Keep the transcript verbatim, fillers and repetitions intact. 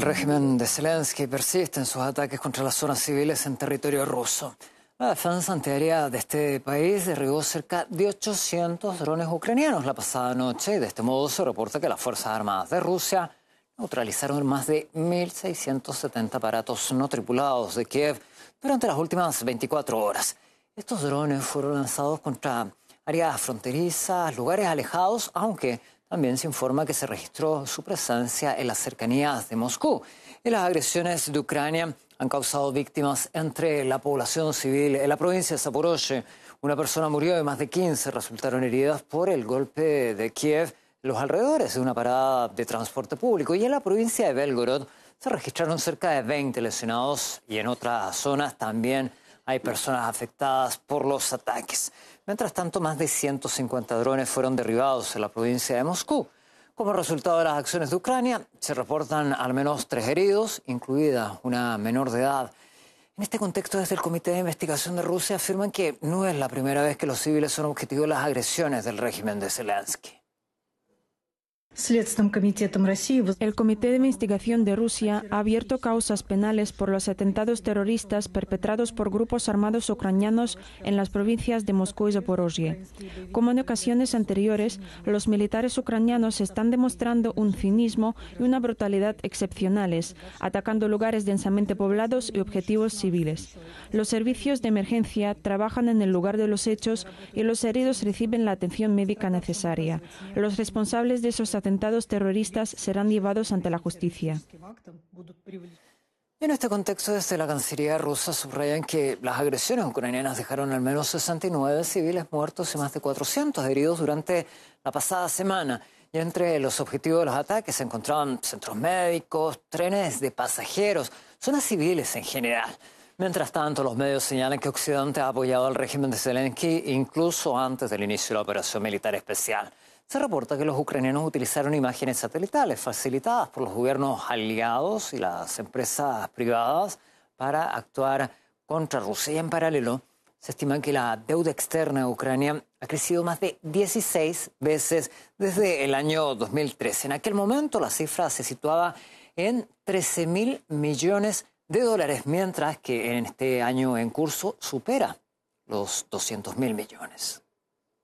régimen de Zelensky persiste en sus ataques contra las zonas civiles en territorio ruso. La defensa antiaérea de este país derribó cerca de ochocientos drones ucranianos la pasada noche y de este modo se reporta que las Fuerzas Armadas de Rusia neutralizaron más de mil seiscientos setenta aparatos no tripulados de Kiev durante las últimas veinticuatro horas. Estos drones fueron lanzados contra áreas fronterizas, lugares alejados, aunque también se informa que se registró su presencia en las cercanías de Moscú. Y las agresiones de Ucrania han causado víctimas entre la población civil. En la provincia de Zaporozhye, una persona murió y más de quince resultaron heridas por el golpe de Kiev en los alrededores de una parada de transporte público. Y en la provincia de Belgorod se registraron cerca de veinte lesionados y en otras zonas también hay personas afectadas por los ataques. Mientras tanto, más de ciento cincuenta drones fueron derribados en la provincia de Moscú. Como resultado de las acciones de Ucrania, se reportan al menos tres heridos, incluida una menor de edad. En este contexto, desde el Comité de Investigación de Rusia afirman que no es la primera vez que los civiles son objetivo de las agresiones del régimen de Zelensky. El Comité de Investigación de Rusia ha abierto causas penales por los atentados terroristas perpetrados por grupos armados ucranianos en las provincias de Moscú y Zaporozhye. Como en ocasiones anteriores, los militares ucranianos están demostrando un cinismo y una brutalidad excepcionales, atacando lugares densamente poblados y objetivos civiles. Los servicios de emergencia trabajan en el lugar de los hechos y los heridos reciben la atención médica necesaria. Los responsables de esos atentados terroristas serán llevados ante la justicia. En este contexto, desde la Cancillería rusa subrayan que las agresiones ucranianas dejaron al menos sesenta y nueve civiles muertos y más de cuatrocientos heridos durante la pasada semana. Y entre los objetivos de los ataques se encontraban centros médicos, trenes de pasajeros, zonas civiles en general. Mientras tanto, los medios señalan que Occidente ha apoyado al régimen de Zelensky incluso antes del inicio de la operación militar especial. Se reporta que los ucranianos utilizaron imágenes satelitales facilitadas por los gobiernos aliados y las empresas privadas para actuar contra Rusia. Y en paralelo, se estima que la deuda externa de Ucrania ha crecido más de dieciséis veces desde el año dos mil trece. En aquel momento la cifra se situaba en trece mil millones de dólares, mientras que en este año en curso supera los doscientos mil millones.